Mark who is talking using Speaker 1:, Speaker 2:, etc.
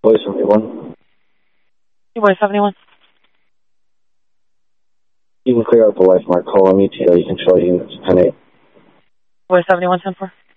Speaker 1: Boy 71.
Speaker 2: Boy 71.
Speaker 1: You can clear out the life mark. Call me till you can show units. 10-8.
Speaker 2: Boy 71, 10-4.